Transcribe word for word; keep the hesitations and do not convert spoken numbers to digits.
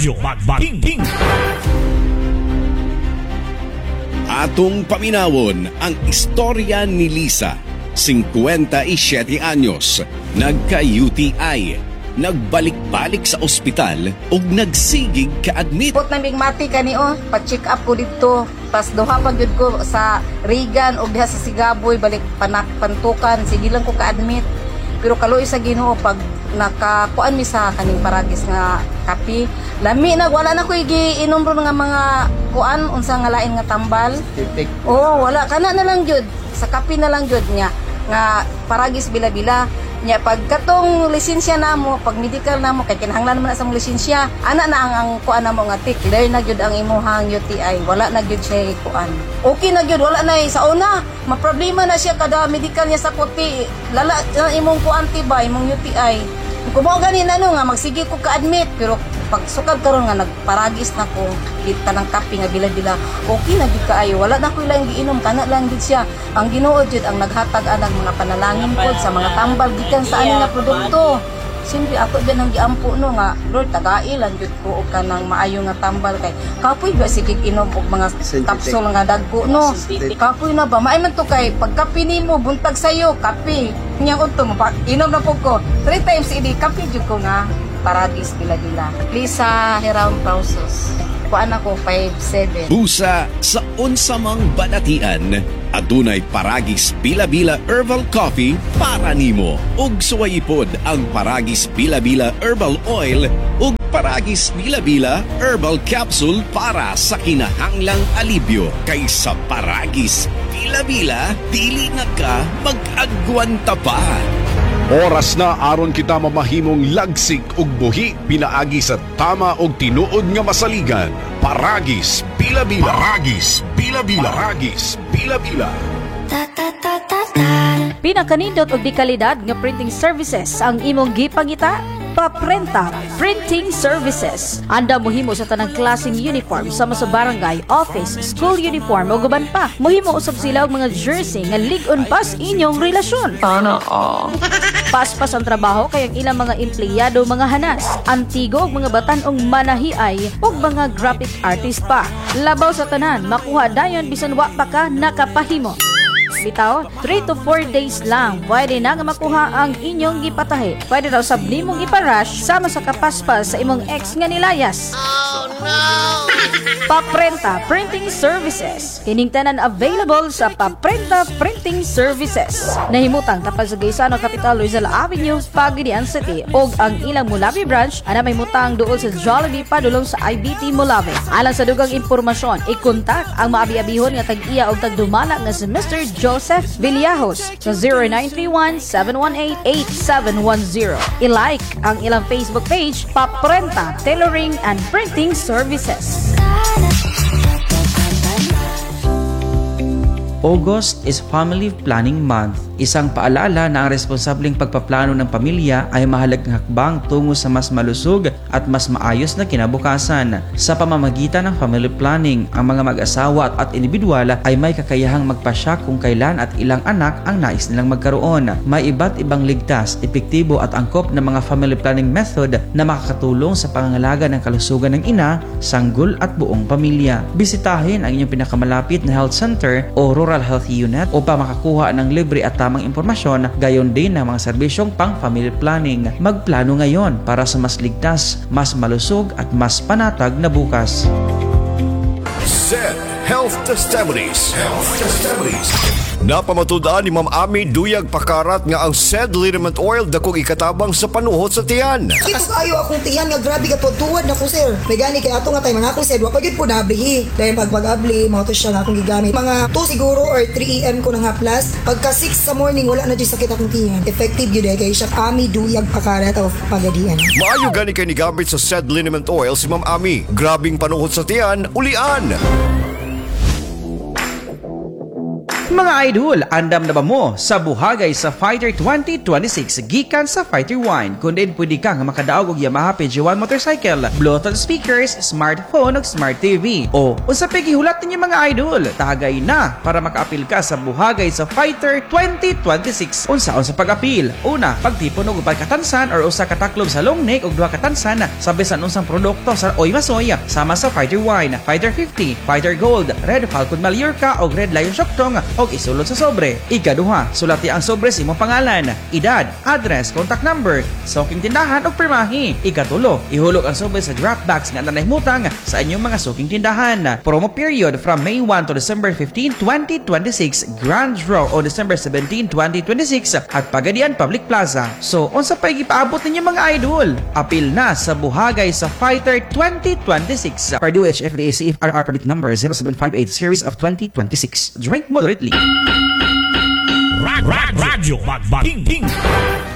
Radyo Magbating. Atong paminawon ang istorya ni Lisa, fifty-seven anyos, nagka-U T I, nagbalik-balik sa ospital ug nagsigig ka-admit. Put naming mati kani o, pa-check up ko dito. Pas duha pa gyud ko sa Regan ug diha sa Sigaboy balik panak pantukan, sige lang ko ka-admit. Pero kaloy sa Ginoo pag nakakuan mi sa kaning paragis nga kapi, lami na wala na ko giinom ron nga mga kuan unsa nga lain nga tambal. Oo, wala kana na lang gyud sa kapi na lang gyud niya nga paragis bila-bila. Nya pag katong lisensya namo, pag medical namo kay kinahanglan man na sa lisensya, ana na ang, ang kuan namo nga tik, clear na gyud ang imuhang U T I, wala na gyud siya kuan. Okay na gyud, wala na sa una, maproblema na siya kada medical niya sa puti, lala na imong kuan tibay, imong U T I. Kung mo ganin ano nga magsige ko ka-admit, pero pag sukad karon nga nagparagis na ko kita ng kape nga bila-bila, okay na gyud kaayo, wala na ko lang giinom, kana lang gyud siya. Ang Ginoo jud ang naghatag anang mga panalangin pod sa mga tambal gikan sa ani nga produkto. Siyempre ako din ang giampo no nga Lord tagai lang jud ko og kanang maayo nga tambal kay kapoy ba sige inom og mga capsule nga dagko no. Kapoy na ba maay man to kay pagkape nimo buntag sayo kape. Nya unto mo inom na pud ko. Three times idi kape jud ko nga paragis bila-bila. Lisa Hiram Pausos. Kuan ako five seven. Busa sa unsamang balatian, adunay paragis bila-bila herbal coffee para nimo. Ug suwayipod ang paragis bila-bila herbal oil ug paragis bila-bila herbal capsule para sa kinahanglang alibyo. Kaysa paragis bila-bila, dili na ka mag-agwanta pa. Oras na aron kita mamahimong lagsik ug buhi pinaagi sa tama og tinuod nga masaligan. Paragis bila-bila. Paragis bila-bila. Paragis bila-bila. Pinakanindot og di kalidad nga printing services ang imong gipangita. Paprenta Printing Services. Anda mohimo sa tanang klaseng uniform sama sa barangay, office, school uniform o guban pa. Mohimo usab sila og mga jersey nga lig-on pas inyong relasyon. Sana all. Paspas ang trabaho kay ang ilang mga empleyado mga hanas, antigo og mga batanong manahiay ug mga graphic artist pa. Labaw sa tanan, makuha dayon bisan wa pa ka nakapahimo. Bitaw, three to four days lang pwede na nga makuha ang inyong gipatahi. Pwede raw sab nimong iparush sama sa kapaspas sa imong ex nga nilayas. Oh no! Paprenta Printing Services. Kining tanan available sa Paprenta Printing Services. Nahimutang tapal sa Gaisano Capital Rizal Avenue, Pagadian City ug ang ilang Mulawi branch ana may mutang duol sa Jollibee padulong sa I B T Mulawi. Alang sa dugang impormasyon, i-kontak ang maabi-abihon nga tag-iya og tagdumala nga si Mister Joseph Villajos sa zero nine three one, seven one eight, eight seven one zero. I-like ang ilang Facebook page, Paprenta Tailoring and Printing Services. August is Family Planning Month. Isang paalala na ang responsableng pagpaplano ng pamilya ay mahalagang hakbang tungo sa mas malusog at mas maayos na kinabukasan. Sa pamamagitan ng family planning, ang mga mag-asawa at individual ay may kakayahang magpasya kung kailan at ilang anak ang nais nilang magkaroon. May iba't ibang ligtas, epektibo at angkop na mga family planning method na makakatulong sa pangangalaga ng kalusugan ng ina, sanggol at buong pamilya. Bisitahin ang inyong pinakamalapit na health center o rural health unit upang makakuha ng libre at tamang impormasyon, gayon din ng mga serbisyong pang family planning. Magplano ngayon para sa mas ligtas, mas malusog at mas panatag na bukas. S E D Health Testimonies. Health Testimonies. Napamatud-an ni Ma'am Ami Duyag Pakarat nga ang S E D liniment oil dakong ikatabang sa panuhot sa tiyan. Ito kayo akong tiyan nga grabe ka tuwad na ko sir. May gani kay ato nga tayo mga akong S E D wa pa gyud po nablihi. Dahil pag pag-abli mga to siya nga akong gigamit. Mga two siguro or three A M ko na nga plus. Pagka six sa morning wala na jud sakit akong tiyan. Effective gyud kay siya Ami Duyag Pakarat of Pagadian. Maayo gani kay ni gamit sa S E D liniment oil si Ma'am Ami. Grabing panuhot sa tiyan, ulian. Mga idol, andam na ba mo sa buhagay sa Fighter twenty twenty-six gikan sa Fighter one? Kung din pwede kang makadaog og Yamaha P G one motorcycle, Bluetooth speakers, smartphone ug smart T V. O unsa pa gihulat ninyo mga idol? Tagay na para makaapil ka sa buhagay sa Fighter twenty twenty-six. Unsaon sa pag-apil? Una, pagtipon og upat ka tansan or usa ka taklob sa long neck ug duha ka tansan sa bisan unsang produkto sa Oy Masoy sama sa Fighter one, Fighter fifty, Fighter Gold, Red Falcon Mallorca ug Red Lion Shoktong og isulod sa sobre. Ikaduha, sulati ang sobre sa imong pangalan, edad, address, contact number, suking tindahan ug pirmahi. Ikatulo, ihulog ang sobre sa draft box nga nanahimutang sa inyong mga suking tindahan. Promo period from May one to December fifteenth, twenty twenty-six, Grand Draw on December seventeenth, twenty twenty-six at Pagadian Public Plaza. So, unsa pa gipaabot ninyo mga idol? Apil na sa buhagay sa Fighter twenty twenty-six. Purdue H F D A C F R R permit number zero seven five eight series of twenty twenty-six. Drink moderately. Radyo Magbating